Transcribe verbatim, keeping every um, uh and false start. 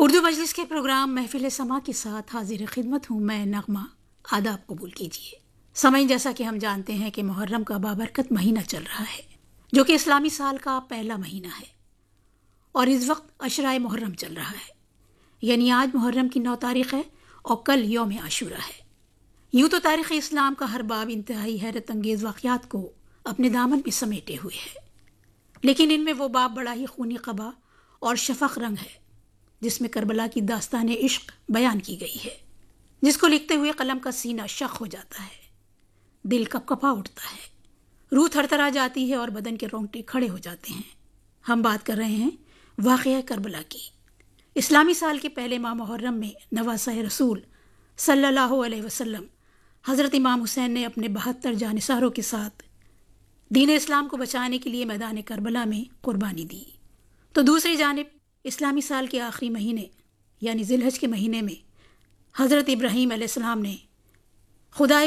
اردو مجلس کے پروگرام محفل سما کے ساتھ حاضر خدمت ہوں میں نغمہ. آداب قبول کیجیے. سمعین، جیسا کہ ہم جانتے ہیں کہ محرم کا بابرکت مہینہ چل رہا ہے، جو کہ اسلامی سال کا پہلا مہینہ ہے، اور اس وقت عشرۂ محرم چل رہا ہے. یعنی آج محرم کی نو تاریخ ہے اور کل یوم عاشورہ ہے. یوں تو تاریخ اسلام کا ہر باب انتہائی حیرت انگیز واقعات کو اپنے دامن میں سمیٹے ہوئے ہے، لیکن ان میں وہ باب بڑا ہی خونی قبا اور شفق رنگ ہے جس میں کربلا کی داستان عشق بیان کی گئی ہے، جس کو لکھتے ہوئے قلم کا سینہ شق ہو جاتا ہے، دل کپ کپا اٹھتا ہے، روح تھر تھرا جاتی ہے اور بدن کے رونگٹے کھڑے ہو جاتے ہیں. ہم بات کر رہے ہیں واقعہ کربلا کی. اسلامی سال کے پہلے ماہ محرم میں نواسہ رسول صلی اللہ علیہ وسلم حضرت امام حسین نے اپنے بہتر جانثاروں کے ساتھ دین اسلام کو بچانے کے لیے میدان کربلا میں قربانی دی. تو دوسری جانب اسلامی سال کے آخری مہینے یعنی ذی الحج کے مہینے میں حضرت ابراہیم علیہ السلام نے خدا